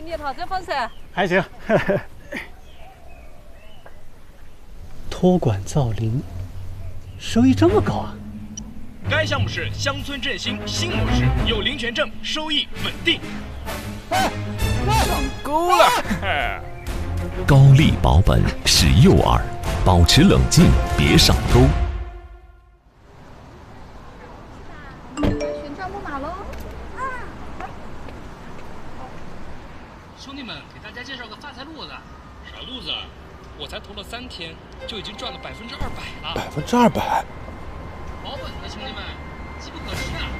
你一套这粉噻？ 还行。托管造林，收益这么高啊！ 该项目是乡村振兴新模式，有林权证，收益稳定。 上钩了！ 高利保本是诱饵，保持冷静，别上钩。 旋转木马喽！ 兄弟们，给大家介绍个发财路子。 啥路子？ 我才投了3天，就已经赚了200%了。 200%？ 保本的兄弟们，机不可失啊！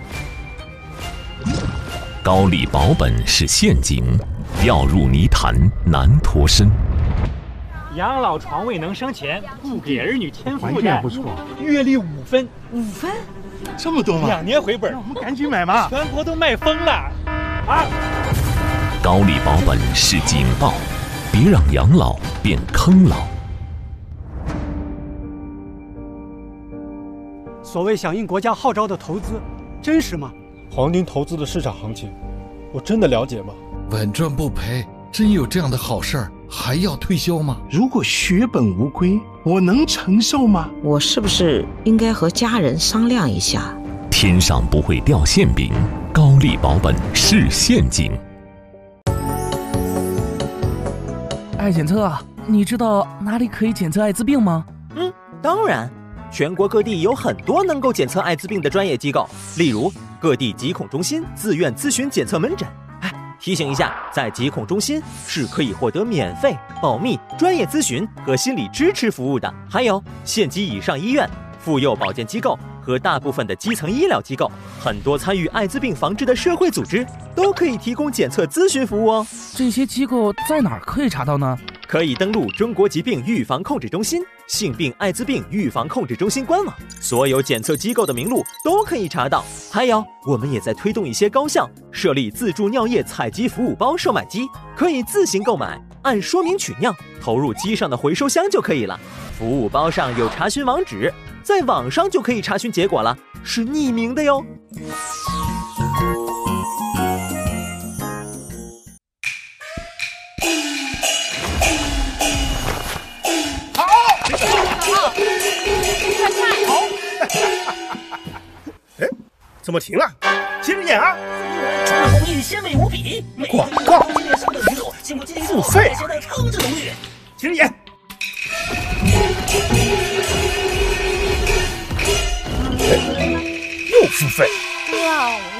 高利保本是陷阱，掉入泥潭难脱身。 养老床未能生钱，不给儿女添负担。 担。不错，月利5分。 5分？ 这么多吗 ？2年回本，我们赶紧买嘛！全国都卖疯了啊！ 高利保本是警报，别让养老变坑老。 所谓响应国家号召的投资，真实吗？ 黄金投资的市场行情，我真的了解吗？ 稳赚不赔，真有这样的好事儿，还要推销吗？ 如果血本无归，我能承受吗？ 我是不是应该和家人商量一下？ 天上不会掉馅饼，高利保本是陷阱。 爱检测啊，你知道哪里可以检测艾滋病吗？ 当然，全国各地有很多能够检测艾滋病的专业机构，例如各地疾控中心自愿咨询检测门诊。提醒一下，在疾控中心是可以获得免费、保密、专业咨询和心理支持服务的。还有县级以上医院、妇幼保健机构和大部分的基层医疗机构，很多参与艾滋病防治的社会组织都可以提供检测咨询服务哦。 这些机构在哪儿可以查到呢？ 可以登录中国疾病预防控制中心、性病艾滋病预防控制中心官网，所有检测机构的名录都可以查到。还有，我们也在推动一些高校设立自助尿液采集服务包售卖机，可以自行购买，按说明取尿，投入机上的回收箱就可以了。服务包上有查询网址，在网上就可以查询结果了，是匿名的哟。 哎，怎么停了？接着演啊！ 工艺鲜美无比， 广告付费啊！接着演。又付费。 哇，